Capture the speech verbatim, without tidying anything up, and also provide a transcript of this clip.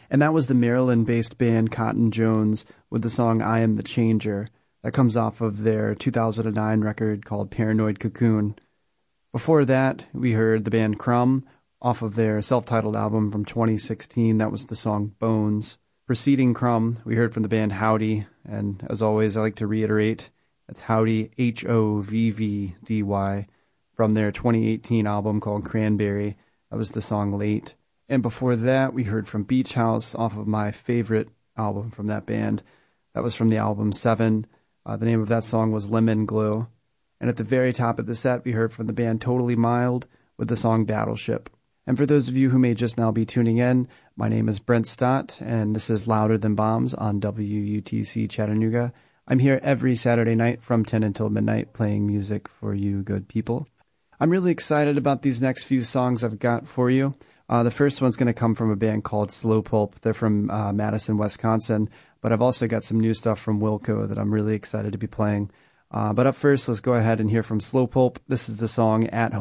And that was the Maryland-based band Cotton Jones with the song I Am the Changer. That comes off of their two thousand nine record called Paranoid Cocoon. Before that, we heard the band Crumb off of their self-titled album from twenty sixteen. That was the song Bones. Preceding Crumb, we heard from the band Howdy. And as always, I like to reiterate, that's Howdy, H O V V D Y, from their twenty eighteen album called Cranberry. That was the song Late. And before that, we heard from Beach House off of my favorite album from that band. That was from the album Seven. Uh, the name of that song was Lemon Glow. And at the very top of the set, we heard from the band Totally Mild with the song Battleship. And for those of you who may just now be tuning in, my name is Brent Stott, and this is Louder Than Bombs on W U T C Chattanooga. I'm here every Saturday night from ten until midnight playing music for you good people. I'm really excited about these next few songs I've got for you. Uh, the first one's going to come from a band called Slow Pulp. They're from uh, Madison, Wisconsin, but I've also got some new stuff from Wilco that I'm really excited to be playing. Uh, but up first, let's go ahead and hear from Slow Pulp. This is the song At Home.